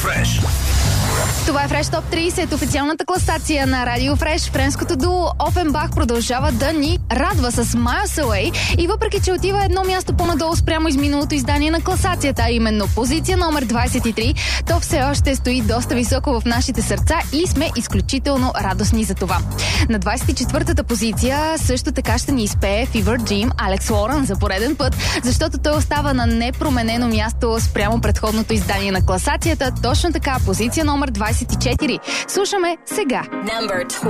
Фреш. Това е Фреш Топ 30, официалната класация на Радио Фреш. Френското дуо Офенбах продължава да ни радва с Miles Away и въпреки, че отива едно място по-надолу спрямо изминалото издание на класацията, а именно позиция номер 23, то все още стои доста високо в нашите сърца и сме изключително радостни за това. На 24-та позиция също така ще ни изпее Fever Dream Алекс Лоран за пореден път, защото той остава на непроменено място спрямо предходното издание на класацията. Точно така, позиция номер 24. Слушаме сега. Number 20.